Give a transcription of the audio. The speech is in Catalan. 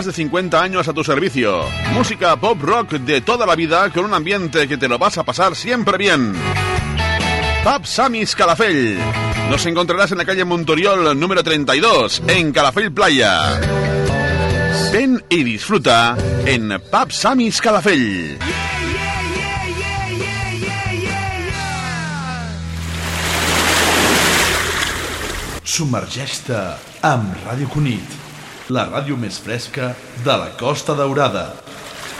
más de 50 años a tu servicio. Música pop rock de toda la vida con un ambiente que te lo vas a pasar siempre bien. Pub Samis Calafell. Nos encontrarás en la calle Montoriol número 32, en Calafell Playa. Ven y disfruta en Pub Samis Calafell. Submergeix-te amb Ràdio Cunit, la ràdio més fresca de la Costa Daurada.